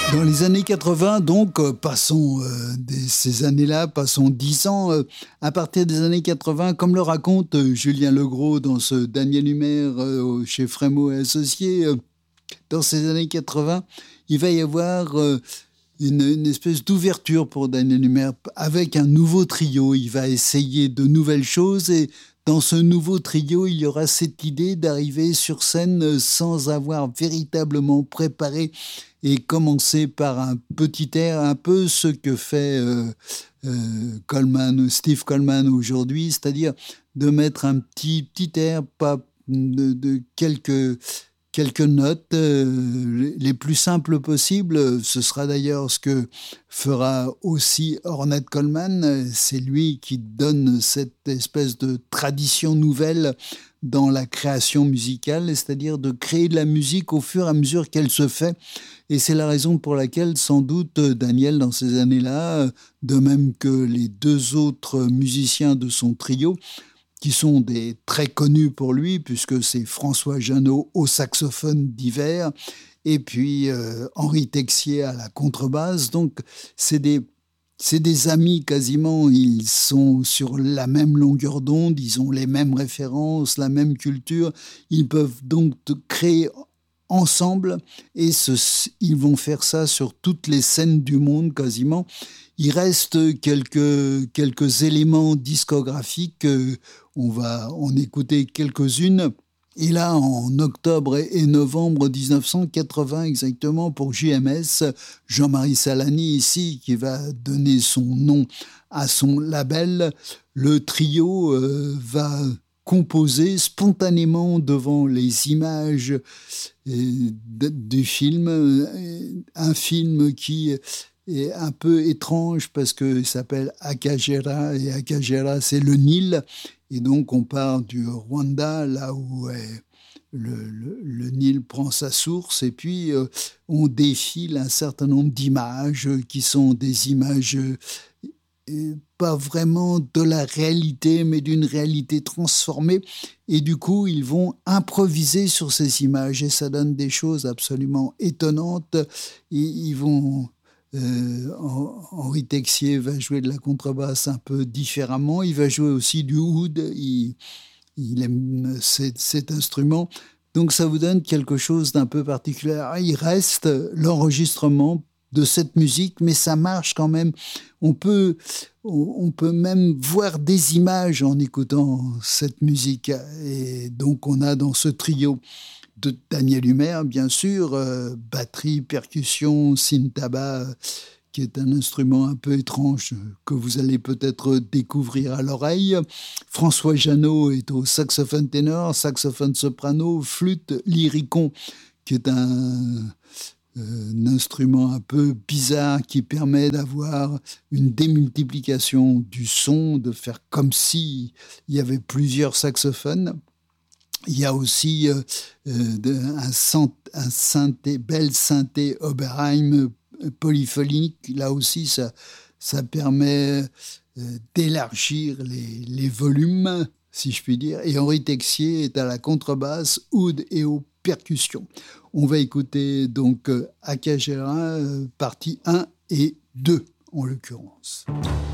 Dans les années 80, donc, passons ces années-là, passons 10 ans, à partir des années 80, comme le raconte Julien Legros dans ce Daniel Humer chez Frémaux et Associés, dans ces années 80, il va y avoir une espèce d'ouverture pour Daniel Humer avec un nouveau trio. Il va essayer de nouvelles choses et dans ce nouveau trio, il y aura cette idée d'arriver sur scène sans avoir véritablement préparé et commencer par un petit air, un peu ce que fait Steve Coleman aujourd'hui, c'est-à-dire de mettre un petit air, pas de quelques notes les plus simples possibles. Ce sera d'ailleurs ce que fera aussi Ornette Coleman. C'est lui qui donne cette espèce de tradition nouvelle dans la création musicale, c'est-à-dire de créer de la musique au fur et à mesure qu'elle se fait. Et c'est la raison pour laquelle, sans doute, Daniel, dans ces années-là, de même que les deux autres musiciens de son trio, qui sont des très connus pour lui, puisque c'est François Jeannot au saxophone d'hiver, et puis Henri Texier à la contrebasse. Donc, c'est des amis quasiment, ils sont sur la même longueur d'onde, ils ont les mêmes références, la même culture. Ils peuvent donc créer ensemble et ils vont faire ça sur toutes les scènes du monde quasiment. Il reste quelques éléments discographiques, on va en écouter quelques-unes. Et là, en octobre et novembre 1980 exactement, pour JMS, Jean-Marie Salani ici, qui va donner son nom à son label, le trio va composer spontanément devant les images du film, un film qui est un peu étrange parce qu'il s'appelle Akagera, et Akagera c'est le Nil, et donc on part du Rwanda, là où le Nil prend sa source, et puis on défile un certain nombre d'images qui sont des images pas vraiment de la réalité, mais d'une réalité transformée. Et du coup, ils vont improviser sur ces images et ça donne des choses absolument étonnantes. Ils vont... Henri Texier va jouer de la contrebasse un peu différemment. Il va jouer aussi du oud. Il aime cet instrument. Donc ça vous donne quelque chose d'un peu particulier. Il reste l'enregistrement de cette musique, mais ça marche quand même. On peut même voir des images en écoutant cette musique. Et donc on a dans ce trio de Daniel Humer, bien sûr, batterie, percussion, syntaba, qui est un instrument un peu étrange que vous allez peut-être découvrir à l'oreille. François Jeannot est au saxophone ténor, saxophone soprano, flûte, lyricon, qui est un instrument un peu bizarre qui permet d'avoir une démultiplication du son, de faire comme s'il y avait plusieurs saxophones. Il y a aussi un synthé, bel synthé Oberheim polyphonique. Là aussi, ça permet d'élargir les volumes, si je puis dire. Et Henri Texier est à la contrebasse, oud et aux percussions. On va écouter donc Akagera, partie 1 et 2 en l'occurrence.